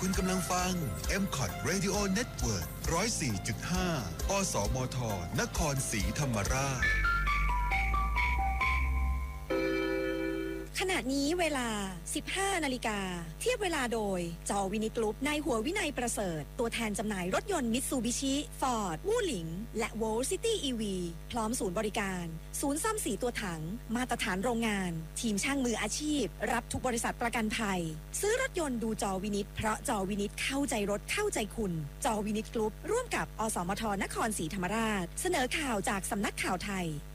คุณกำลังฟัง MCOT Radio Network 104.5 อสมท นครศรีธรรมราชขณะนี้เวลา 15 นาฬิกาเทียบเวลาโดยจอวินิตกรุ๊ปนายหัววินัยประเสริฐตัวแทนจำหน่ายรถยนต์มิตซูบิชิฟอร์ดวู่หลิงและโวลซิตี้อีวีพร้อมศูนย์บริการศูนย์ซ่อมสีตัวถังมาตรฐานโรงงานทีมช่างมืออาชีพรับทุกบริษัทประกันภัยซื้อรถยนต์ดูจอวินิตเพราะจอวินิตเข้าใจรถเข้าใจคุณจอวินิตกรุ๊ปร่วมกับอสมทนครศรีธรรมราชเสนอข่าวจากสำนักข่าวไทย